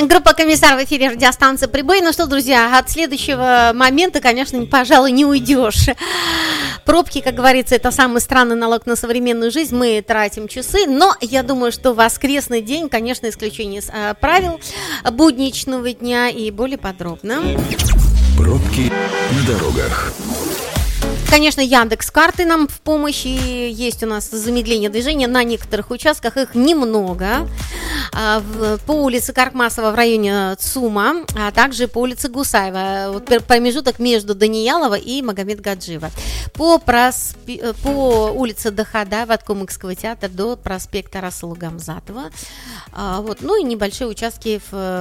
Группа «Комиссар» в эфире радиостанции «Прибой». Ну что, друзья, от следующего момента, конечно, пожалуй, не уйдешь. Пробки, как говорится, это самый странный налог на современную жизнь. Мы тратим часы, но я думаю, что воскресный день, конечно, исключение из правил будничного дня и более подробно. Пробки на дорогах. Конечно, Яндекс.Карты нам в помощь, и есть у нас замедление движения на некоторых участках, их немного. По улице Каркмасова в районе ЦУМа, а также по улице Гусаева, вот промежуток между Даниялова и Магомед-Гаджиева. По улице Дахадаева от Комыкского театра до проспекта Расула Гамзатова. Ну и небольшие участки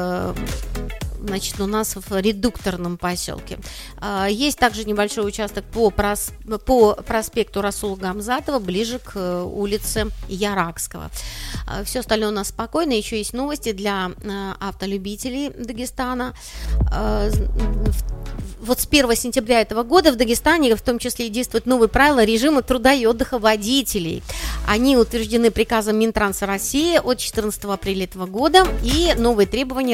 у нас в редукторном поселке. Есть также небольшой участок по проспекту Расула Гамзатова, ближе к улице Яракского. Все остальное у нас спокойно. Еще есть новости для автолюбителей Дагестана. Вот с 1 сентября этого года в Дагестане в том числе действуют новые правила режима труда и отдыха водителей. Они утверждены приказом Минтранса России от 14 апреля этого года, и новые требования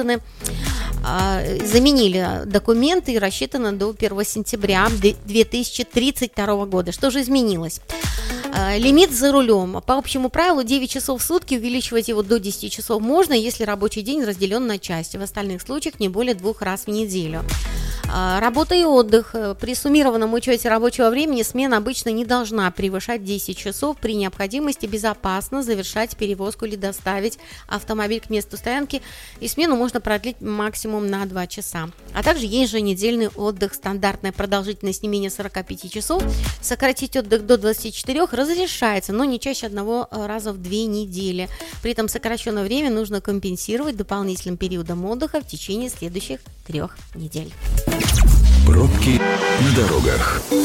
заменили документы и рассчитаны до 1 сентября 2032 года. Что же изменилось? Лимит за рулем. По общему правилу 9 часов в сутки, увеличивать его до 10 часов можно, если рабочий день разделен на части. В остальных случаях не более 2 раз в неделю. Работа и отдых. При суммированном учете рабочего времени смена обычно не должна превышать 10 часов. При необходимости безопасно завершать перевозку или доставить автомобиль к месту стоянки. И смену можно продлить максимум на 2 часа. А также еженедельный отдых. Стандартная продолжительность не менее 45 часов. Сократить отдых до 24 разрешается, но не чаще 1 раза в 2 недели. При этом сокращенное время нужно компенсировать дополнительным периодом отдыха в течение следующих 3 недель. Пробки на дорогах.